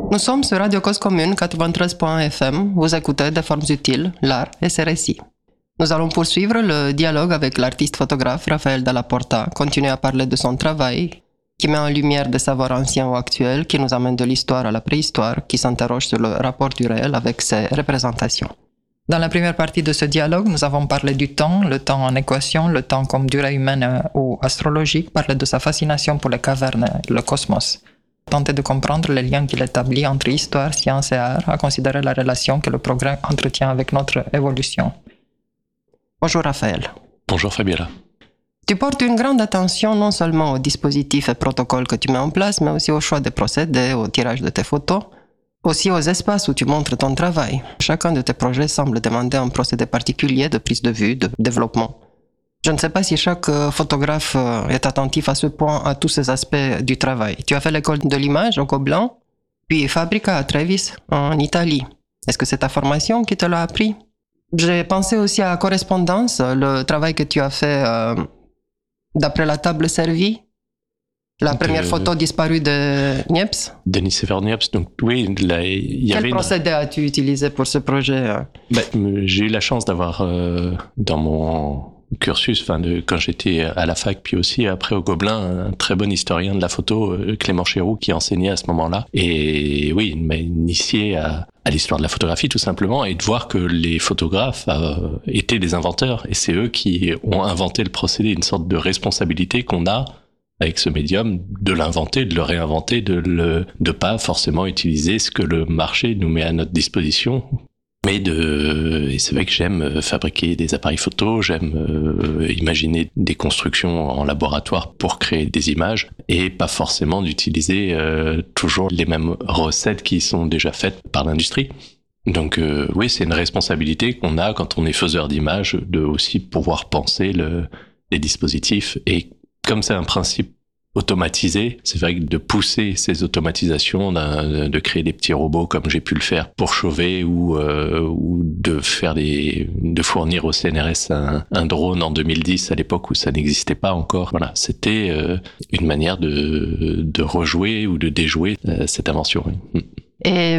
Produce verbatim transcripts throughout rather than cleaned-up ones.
Nous sommes sur Radio Cause Commune quatre-vingt-treize point F M. Vous écoutez Des formes utiles, l'art et ses récits. Nous allons poursuivre le dialogue avec l'artiste photographe Raphaël Dalla Porta, continuer à parler de son travail, qui met en lumière des savoirs anciens ou actuels, qui nous amène de l'histoire à la préhistoire, qui s'interroge sur le rapport du réel avec ses représentations. Dans la première partie de ce dialogue, nous avons parlé du temps, le temps en équation, le temps comme durée humaine ou astrologique, parlé de sa fascination pour les cavernes et le cosmos. Tenter de comprendre les liens qu'il établit entre histoire, science et art, à considérer la relation que le progrès entretient avec notre évolution. Bonjour Raphaël. Bonjour Fabiola. Tu portes une grande attention non seulement aux dispositifs et protocoles que tu mets en place, mais aussi au choix des procédés, au tirage de tes photos, aussi aux espaces où tu montres ton travail. Chacun de tes projets semble demander un procédé particulier de prise de vue, de développement. Je ne sais pas si chaque photographe est attentif à ce point à tous ces aspects du travail. Tu as fait l'école de l'image au Gobelin, puis Fabrica à Trevis, en Italie. Est-ce que c'est ta formation qui te l'a appris? J'ai pensé aussi à correspondance, le travail que tu as fait euh, d'après la table servie. La première de... photo disparue de Niepce. Denis Sévère Niepce, donc oui, là, il y Quel avait... Quel procédé une... as-tu utilisé pour ce projet? bah, J'ai eu la chance d'avoir, euh, dans mon cursus, enfin, de, quand j'étais à la fac, puis aussi après au Gobelin, un très bon historien de la photo, Clément Chéroux, qui enseignait à ce moment-là. Et oui, il m'a initié à, à l'histoire de la photographie, tout simplement, et de voir que les photographes euh, étaient des inventeurs, et c'est eux qui ont inventé le procédé, une sorte de responsabilité qu'on a avec ce médium, de l'inventer, de le réinventer, de le, de pas forcément utiliser ce que le marché nous met à notre disposition. Mais de, et c'est vrai que j'aime fabriquer des appareils photo, j'aime euh, imaginer des constructions en laboratoire pour créer des images, et pas forcément d'utiliser euh, toujours les mêmes recettes qui sont déjà faites par l'industrie. Donc euh, oui, c'est une responsabilité qu'on a quand on est faiseur d'images, de aussi pouvoir penser le, les dispositifs. Et comme c'est un principe automatisé, c'est vrai que de pousser ces automatisations, de créer des petits robots comme j'ai pu le faire pour Chauvet, ou, euh, ou de faire des, de fournir au C N R S un, un drone en deux mille dix, à l'époque où ça n'existait pas encore. Voilà, c'était euh, une manière de, de rejouer ou de déjouer euh, cette invention. Et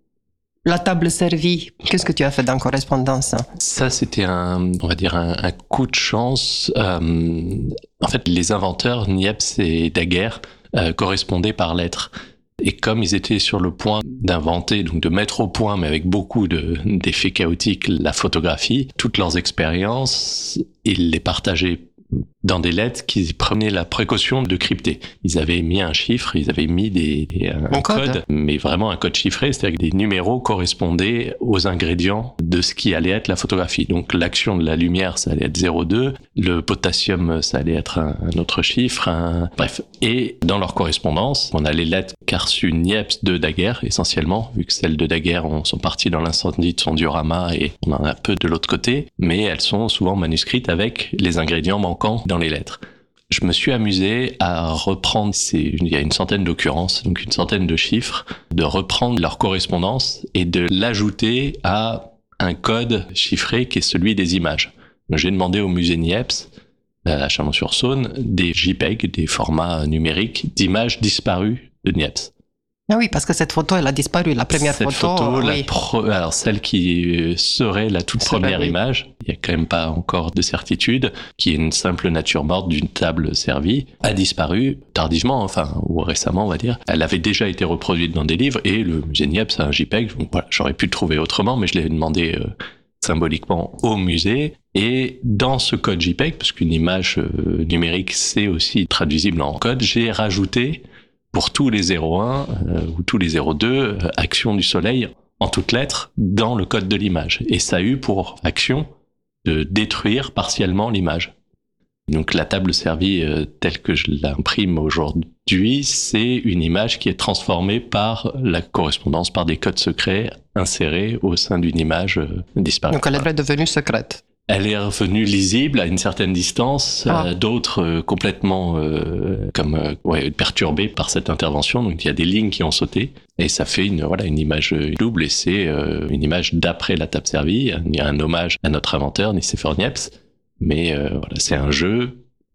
la table servie, qu'est-ce que tu as fait dans correspondance? Ça, c'était un, on va dire un, un coup de chance. Euh, en fait, les inventeurs, Niepce et Daguerre, euh, correspondaient par lettres. Et comme ils étaient sur le point d'inventer, donc de mettre au point, mais avec beaucoup de, d'effets chaotiques, la photographie, toutes leurs expériences, ils les partageaient dans des lettres qui prenaient la précaution de crypter. Ils avaient mis un chiffre, ils avaient mis des, des, un, un code, code, mais vraiment un code chiffré, c'est-à-dire que des numéros correspondaient aux ingrédients de ce qui allait être la photographie. Donc l'action de la lumière, ça allait être zéro virgule deux, le potassium, ça allait être un, un autre chiffre, un... bref. Et dans leur correspondance, on a les lettres qu'a reçues Niepce de Daguerre, essentiellement, vu que celles de Daguerre on, sont parties dans l'incendie de son diorama et on en a peu de l'autre côté, mais elles sont souvent manuscrites avec les ingrédients manquants dans les lettres. Je me suis amusé à reprendre, c'est, il y a une centaine d'occurrences, donc une centaine de chiffres, de reprendre leur correspondance et de l'ajouter à un code chiffré qui est celui des images. Donc, j'ai demandé au musée Niepce, à Chalon-sur-Saône, des JPEG, des formats numériques d'images disparues de Niepce. Ah oui, parce que cette photo, elle a disparu, la première cette photo. photo oui. la pro... Alors celle qui serait la toute serait première oui. image, il y a quand même pas encore de certitude, qui est une simple nature morte d'une table servie, a disparu tardivement, enfin, ou récemment, on va dire. Elle avait déjà été reproduite dans des livres, et le musée Niepce a un JPEG, donc voilà, j'aurais pu le trouver autrement, mais je l'ai demandé euh, symboliquement au musée. Et dans ce code JPEG, parce qu'une image euh, numérique, c'est aussi traduisible en code, j'ai rajouté pour tous les zéro un euh, ou tous les zéro deux, euh, action du soleil en toutes lettres dans le code de l'image. Et ça a eu pour action de détruire partiellement l'image. Donc la table servie euh, telle que je l'imprime aujourd'hui, c'est une image qui est transformée par la correspondance, par des codes secrets insérés au sein d'une image euh, disparue. Donc elle est devenue secrète. Elle est revenue lisible à une certaine distance, ah. euh, d'autres euh, complètement euh, comme euh, ouais, perturbées par cette intervention. Donc il y a des lignes qui ont sauté et ça fait une voilà une image double et c'est euh, une image d'après la table servie. Il y a un hommage à notre inventeur Nicéphore Niepce, mais euh, voilà c'est un jeu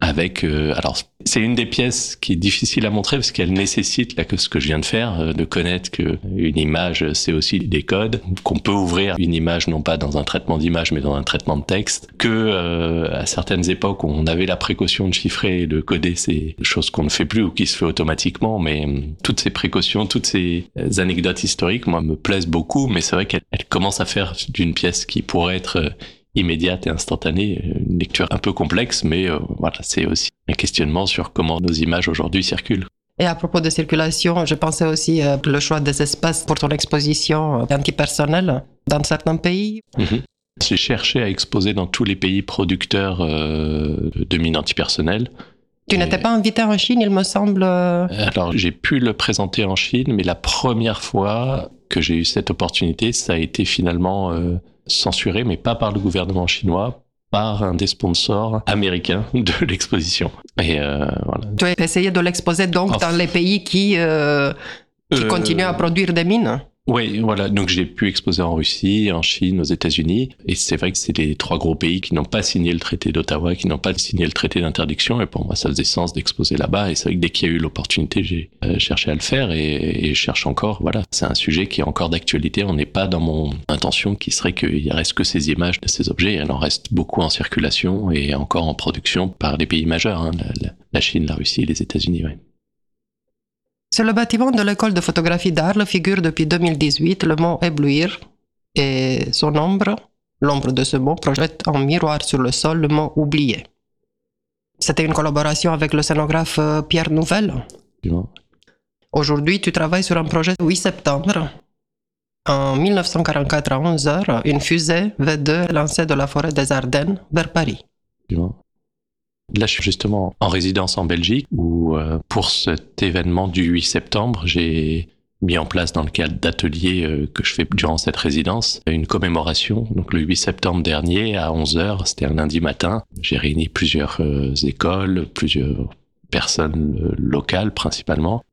avec euh, alors c'est une des pièces qui est difficile à montrer parce qu'elle nécessite là que ce que je viens de faire euh, de connaître que une image c'est aussi des codes, qu'on peut ouvrir une image non pas dans un traitement d'image mais dans un traitement de texte, que euh, à certaines époques on avait la précaution de chiffrer et de coder ces choses qu'on ne fait plus ou qui se fait automatiquement, mais euh, toutes ces précautions, toutes ces anecdotes historiques moi me plaisent beaucoup, mais c'est vrai qu'elles elles commencent à faire d'une pièce qui pourrait être euh, immédiate et instantanée, une lecture un peu complexe, mais euh, voilà, c'est aussi un questionnement sur comment nos images aujourd'hui circulent. Et à propos de circulation, je pensais aussi euh, le choix des espaces pour ton exposition euh, antipersonnelle dans certains pays. Mm-hmm. J'ai cherché à exposer dans tous les pays producteurs euh, de mines antipersonnelles. Tu et... n'étais pas invité en Chine, il me semble. Alors, j'ai pu le présenter en Chine, mais la première fois que j'ai eu cette opportunité, ça a été finalement euh, censuré, mais pas par le gouvernement chinois, par un des sponsors américains de l'exposition. Et euh, voilà. Tu as essayé de l'exposer donc enfin, dans les pays qui, euh, qui euh, continuent à produire des mines? Oui, voilà. Donc j'ai pu exposer en Russie, en Chine, aux États-Unis. Et c'est vrai que c'est les trois gros pays qui n'ont pas signé le traité d'Ottawa, qui n'ont pas signé le traité d'interdiction. Et pour moi, ça faisait sens d'exposer là-bas. Et c'est vrai que dès qu'il y a eu l'opportunité, j'ai euh, cherché à le faire et, et je cherche encore. Voilà, c'est un sujet qui est encore d'actualité. On n'est pas dans mon intention qui serait qu'il ne reste que ces images de ces objets. Il en reste beaucoup en circulation et encore en production par les pays majeurs, hein, la, la Chine, la Russie et les États-Unis. Ouais. Sur le bâtiment de l'école de photographie d'Arles figure depuis deux mille dix-huit le mot éblouir et son ombre, l'ombre de ce mot, projette en miroir sur le sol le mot oublié. C'était une collaboration avec le scénographe Pierre Nouvel. Ouais. Aujourd'hui, tu travailles sur un projet huit septembre. En mille neuf cent quarante-quatre à onze heures, une fusée V deux est lancée de la forêt des Ardennes vers Paris. Ouais. Là, je suis justement en résidence en Belgique où, euh, pour cet événement du huit septembre, j'ai mis en place dans le cadre d'ateliers euh, que je fais durant cette résidence une commémoration. Donc le huit septembre dernier à onze heures, c'était un lundi matin, j'ai réuni plusieurs euh, écoles, plusieurs personnes euh, locales principalement.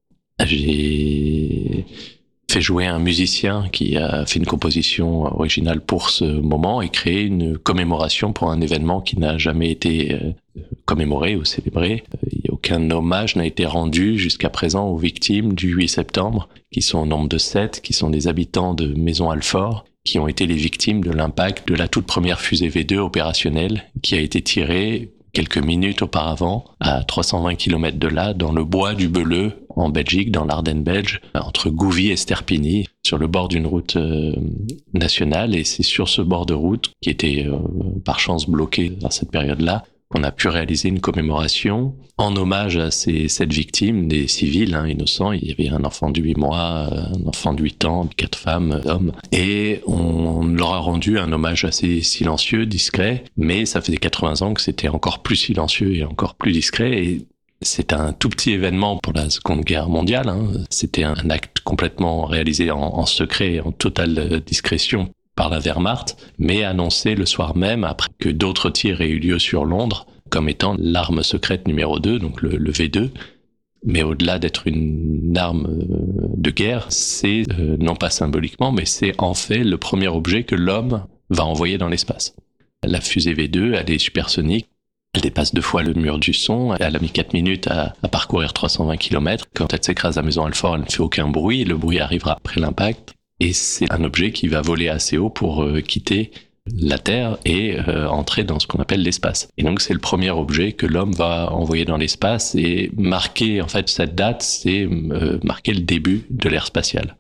J'ai fait jouer un musicien qui a fait une composition originale pour ce moment et créé une commémoration pour un événement qui n'a jamais été euh, commémoré ou célébré. Euh, aucun hommage n'a été rendu jusqu'à présent aux victimes du huit septembre, qui sont au nombre de sept, qui sont des habitants de Maison-Alfort, qui ont été les victimes de l'impact de la toute première fusée V deux opérationnelle qui a été tirée quelques minutes auparavant, à trois cent vingt kilomètres de là, dans le bois du Beleu, en Belgique, dans l'Ardenne belge, entre Gouvy et Sterpigny, sur le bord d'une route euh, nationale. Et c'est sur ce bord de route, qui était euh, par chance bloqué à cette période-là, qu'on a pu réaliser une commémoration en hommage à ces sept victimes, des civils hein, innocents. Il y avait un enfant de huit mois, un enfant de huit ans, quatre femmes, hommes. Et on leur a rendu un hommage assez silencieux, discret, mais ça faisait quatre-vingts ans que c'était encore plus silencieux et encore plus discret. Et c'est un tout petit événement pour la Seconde Guerre mondiale. Hein. C'était un acte complètement réalisé en, en secret, en totale discrétion par la Wehrmacht, mais annoncé le soir même après que d'autres tirs aient eu lieu sur Londres comme étant l'arme secrète numéro deux, donc le, le V deux. Mais au-delà d'être une arme de guerre, c'est euh, non pas symboliquement, mais c'est en fait le premier objet que l'homme va envoyer dans l'espace. La fusée V deux, elle est supersonique. Elle dépasse deux fois le mur du son. Elle a mis quatre minutes à, à parcourir trois cent vingt kilomètres. Quand elle s'écrase à Maison-Alfort, elle ne fait aucun bruit. Le bruit arrivera après l'impact. Et c'est un objet qui va voler assez haut pour euh, quitter la Terre et euh, entrer dans ce qu'on appelle l'espace. Et donc c'est le premier objet que l'homme va envoyer dans l'espace et marquer, en fait, cette date, c'est euh, marquer le début de l'ère spatiale.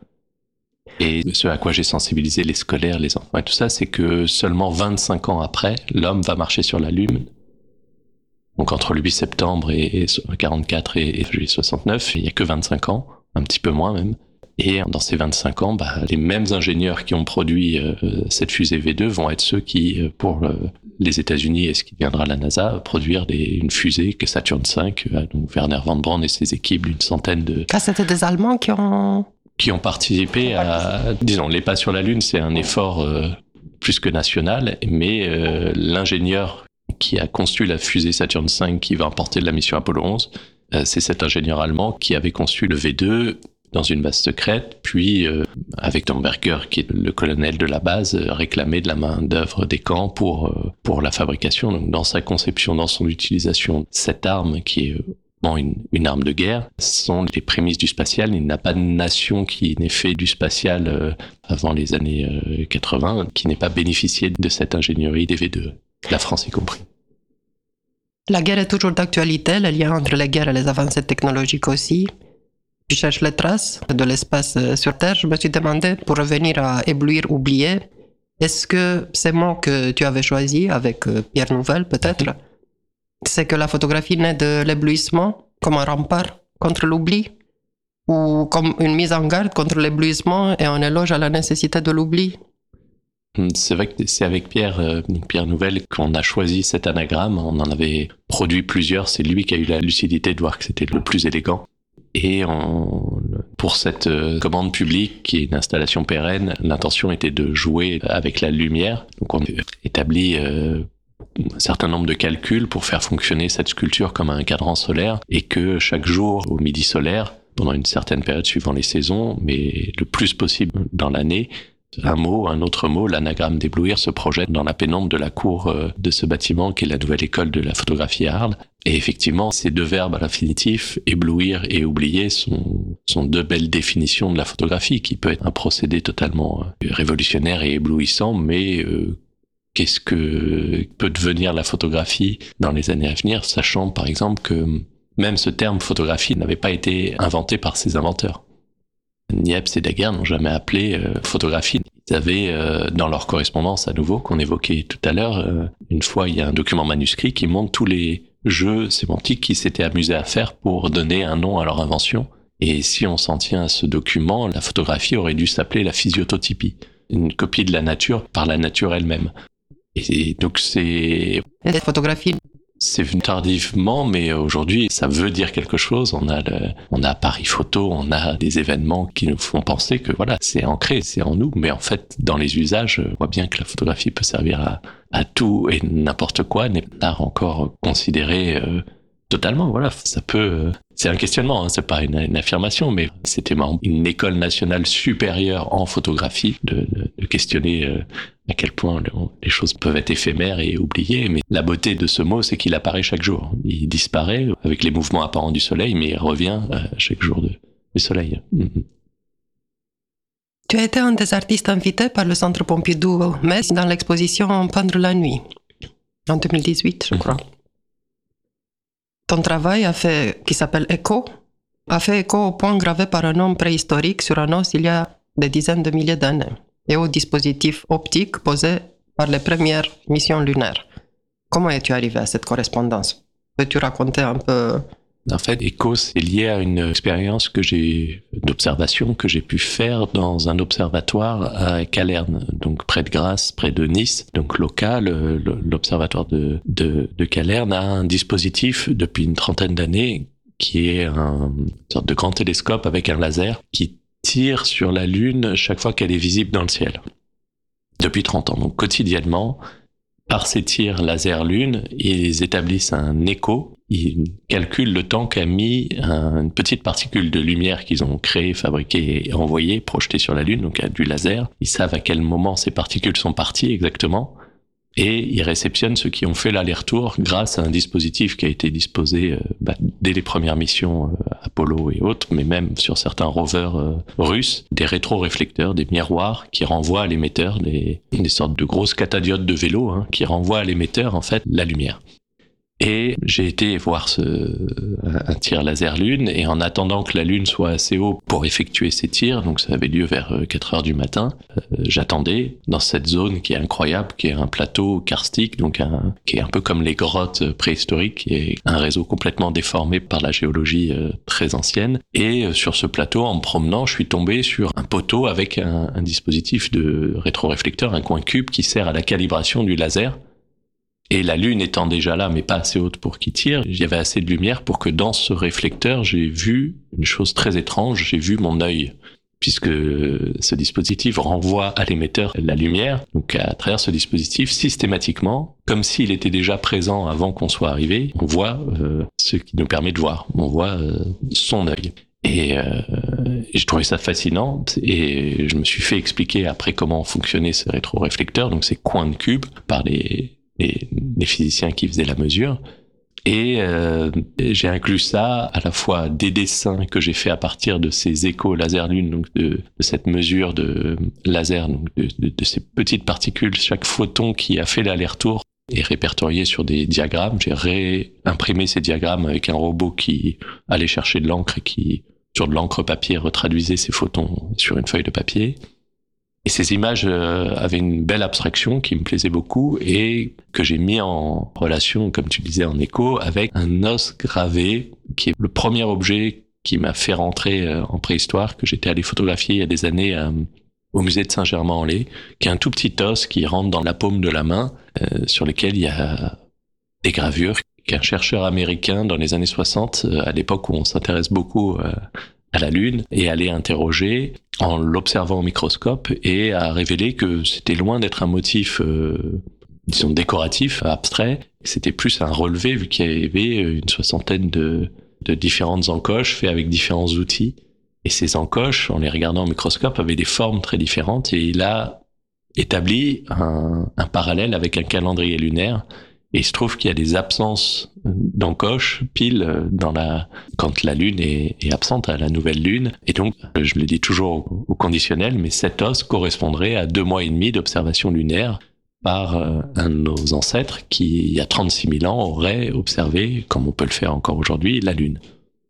Et ce à quoi j'ai sensibilisé les scolaires, les enfants et tout ça, c'est que seulement vingt-cinq ans après, l'homme va marcher sur la Lune. Donc entre le huit septembre et quarante-quatre et juillet soixante-neuf, il n'y a que vingt-cinq ans, un petit peu moins même. Et dans ces vingt-cinq ans, bah, les mêmes ingénieurs qui ont produit euh, cette fusée V deux vont être ceux qui, pour euh, les États-Unis et ce qui deviendra la NASA, produire des, une fusée que Saturn cinq, euh, donc Werner von Braun et ses équipes d'une centaine de... Ah, c'était des Allemands qui ont... Qui ont participé à... Disons, les pas sur la Lune, c'est un effort euh, plus que national, mais euh, l'ingénieur qui a conçu la fusée Saturn cinq qui va emporter de la mission Apollo onze, euh, c'est cet ingénieur allemand qui avait conçu le V deux dans une base secrète, puis euh, avec Domberger, qui est le colonel de la base, euh, réclamé de la main d'œuvre des camps pour euh, pour la fabrication. Donc, dans sa conception, dans son utilisation, cette arme qui est bon, une, une arme de guerre, sont les prémices du spatial. Il n'y a pas de nation qui n'ait fait du spatial euh, avant les années euh, quatre-vingts, qui n'ait pas bénéficié de cette ingénierie des V deux, la France y compris. La guerre est toujours d'actualité, le lien entre les guerres et les avancées technologiques aussi. Je cherche les traces de l'espace sur Terre. Je me suis demandé, pour revenir à éblouir, oublier, est-ce que ces mots que tu avais choisis avec Pierre Nouvel, peut-être, c'est que la photographie naît de l'éblouissement comme un rempart contre l'oubli, ou comme une mise en garde contre l'éblouissement et un éloge à la nécessité de l'oubli? C'est vrai que c'est avec Pierre, euh, Pierre Nouvel qu'on a choisi cet anagramme. On en avait produit plusieurs. C'est lui qui a eu la lucidité de voir que c'était le plus élégant. Et on, pour cette euh, commande publique, qui est une installation pérenne, l'intention était de jouer avec la lumière. Donc on a établi euh, un certain nombre de calculs pour faire fonctionner cette sculpture comme un cadran solaire, et que chaque jour au midi solaire, pendant une certaine période suivant les saisons, mais le plus possible dans l'année, un mot, un autre mot, l'anagramme d'éblouir se projette dans la pénombre de la cour de ce bâtiment qui est la nouvelle école de la photographie à Arles. Et effectivement, ces deux verbes à l'infinitif, éblouir et oublier, sont, sont deux belles définitions de la photographie, qui peut être un procédé totalement révolutionnaire et éblouissant, mais euh, qu'est-ce que peut devenir la photographie dans les années à venir, sachant par exemple que même ce terme photographie n'avait pas été inventé par ses inventeurs. Niepce et Daguerre n'ont jamais appelé euh, photographie. Ils avaient euh, dans leur correspondance à nouveau, qu'on évoquait tout à l'heure, euh, une fois il y a un document manuscrit qui montre tous les jeux sémantiques qu'ils s'étaient amusés à faire pour donner un nom à leur invention. Et si on s'en tient à ce document, la photographie aurait dû s'appeler la physiototypie, une copie de la nature par la nature elle-même. Et donc c'est... Et la photographie, c'est venu tardivement, mais aujourd'hui, ça veut dire quelque chose. On a le, on a Paris Photo, on a des événements qui nous font penser que voilà, c'est ancré, c'est en nous. Mais en fait, dans les usages, on voit bien que la photographie peut servir à, à tout et n'importe quoi n'est pas encore considéré euh, totalement. Voilà, ça peut. Euh, c'est un questionnement, hein, c'est pas une, une affirmation, mais c'était marrant. Une école nationale supérieure en photographie de, de, de questionner. Euh, à quel point les choses peuvent être éphémères et oubliées, mais la beauté de ce mot, c'est qu'il apparaît chaque jour. Il disparaît avec les mouvements apparents du soleil, mais il revient chaque jour de, du soleil. Mm-hmm. Tu as été un des artistes invités par le Centre Pompidou-Metz dans l'exposition Peindre la nuit, en deux mille dix-huit, je crois. Mm-hmm. Ton travail, a fait, qui s'appelle Écho, a fait écho au point gravé par un homme préhistorique sur un os il y a des dizaines de milliers d'années, et au dispositif optique posé par les premières missions lunaires. Comment es-tu arrivé à cette correspondance? Peux-tu raconter un peu? En fait, Écho, c'est lié à une expérience que j'ai, d'observation que j'ai pu faire dans un observatoire à Calerne, donc près de Grasse, près de Nice, donc local. L'observatoire de, de, de Calerne a un dispositif depuis une trentaine d'années qui est un, une sorte de grand télescope avec un laser qui tire sur la Lune chaque fois qu'elle est visible dans le ciel. Depuis trente ans. Donc quotidiennement, par ces tirs laser-lune, ils établissent un écho. Ils calculent le temps qu'a mis un, une petite particule de lumière qu'ils ont créée, fabriquée et envoyée, projetée sur la Lune, donc du laser. Ils savent à quel moment ces particules sont parties exactement. Et ils réceptionnent ceux qui ont fait l'aller-retour grâce à un dispositif qui a été disposé euh, bah, dès les premières missions euh, Apollo et autres, mais même sur certains rovers euh, russes, des rétroréflecteurs, des miroirs qui renvoient à l'émetteur, des, des sortes de grosses catadiodes de vélo hein, qui renvoient à l'émetteur en fait la lumière. Et j'ai été voir ce, un tir laser lune, et en attendant que la lune soit assez haut pour effectuer ces tirs, donc ça avait lieu vers quatre heures du matin, euh, j'attendais dans cette zone qui est incroyable, qui est un plateau karstique, donc un, qui est un peu comme les grottes préhistoriques, qui est un réseau complètement déformé par la géologie euh, très ancienne. Et euh, sur ce plateau, en me promenant, je suis tombé sur un poteau avec un, un dispositif de rétroréflecteur, un coin cube qui sert à la calibration du laser. Et la lune étant déjà là, mais pas assez haute pour qu'il tire, il y avait assez de lumière pour que dans ce réflecteur, j'ai vu une chose très étrange, j'ai vu mon œil. Puisque ce dispositif renvoie à l'émetteur la lumière, donc à travers ce dispositif, systématiquement, comme s'il était déjà présent avant qu'on soit arrivé, on voit euh, ce qui nous permet de voir, on voit euh, son œil. Et, euh, et je trouvais ça fascinant, et je me suis fait expliquer après comment fonctionnait ce rétroréflecteur, donc ces coins de cube, par les les, les physiciens qui faisaient la mesure. Et euh, j'ai inclus ça à la fois des dessins que j'ai fait à partir de ces échos laser-lune, donc de, de cette mesure de laser, donc de, de, de ces petites particules. Chaque photon qui a fait l'aller-retour est répertorié sur des diagrammes. J'ai réimprimé ces diagrammes avec un robot qui allait chercher de l'encre et qui, sur de l'encre papier, retraduisait ces photons sur une feuille de papier. Et ces images euh, avaient une belle abstraction qui me plaisait beaucoup et que j'ai mis en relation, comme tu disais, en écho, avec un os gravé, qui est le premier objet qui m'a fait rentrer euh, en préhistoire, que j'étais allé photographier il y a des années euh, au musée de Saint-Germain-en-Laye, qui est un tout petit os qui rentre dans la paume de la main, euh, sur lequel il y a des gravures qu'un chercheur américain dans les années soixante, euh, à l'époque où on s'intéresse beaucoup euh, à la Lune, et allait interroger en l'observant au microscope et a révélé que c'était loin d'être un motif, euh, disons, décoratif, abstrait. C'était plus un relevé vu qu'il y avait une soixantaine de, de différentes encoches faites avec différents outils. Et ces encoches, en les regardant au microscope, avaient des formes très différentes et il a établi un, un parallèle avec un calendrier lunaire. Et il se trouve qu'il y a des absences d'encoches pile dans la quand la lune est, est absente à la nouvelle lune. Et donc, je le dis toujours au, au conditionnel, mais cet os correspondrait à deux mois et demi d'observation lunaire par euh, un de nos ancêtres qui, il y a trente-six mille ans, aurait observé, comme on peut le faire encore aujourd'hui, la lune.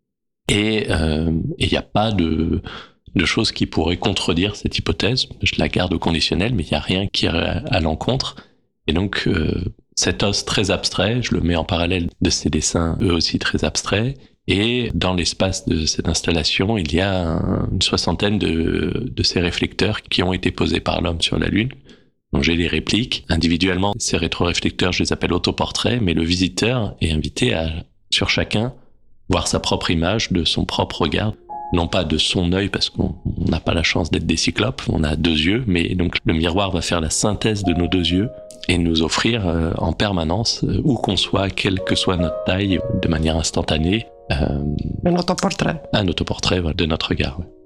Et euh, il n'y a pas de de choses qui pourraient contredire cette hypothèse. Je la garde au conditionnel, mais il n'y a rien qui irait à l'encontre. Et donc, euh, cet os très abstrait, je le mets en parallèle de ces dessins, eux aussi très abstraits. Et dans l'espace de cette installation, il y a un, une soixantaine de, de ces réflecteurs qui ont été posés par l'homme sur la Lune. Donc j'ai les répliques. Individuellement, ces rétroréflecteurs, je les appelle autoportraits, mais le visiteur est invité à, sur chacun, voir sa propre image de son propre regard. Non pas de son œil, parce qu'on n'a pas la chance d'être des cyclopes, on a deux yeux, mais donc le miroir va faire la synthèse de nos deux yeux et nous offrir euh, en permanence, euh, où qu'on soit, quelle que soit notre taille, de manière instantanée, euh, un autoportrait. Un autoportrait voilà, de notre regard. Ouais.